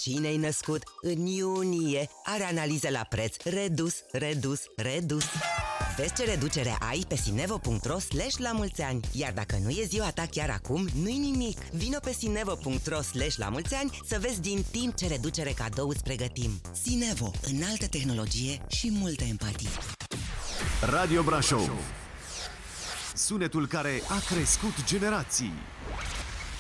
Cine-i născut în iunie are analize la preț redus, redus, redus. Vezi ce reducere ai pe sinevo.ro/la-mulți-ani. Iar dacă nu e ziua ta chiar acum, nu-i nimic. Vino pe sinevo.ro/la-mulți-ani să vezi din timp ce reducere cadou îți pregătim. Sinevo, înaltă tehnologie și multă empatie. Radio Brașov, sunetul care a crescut generații.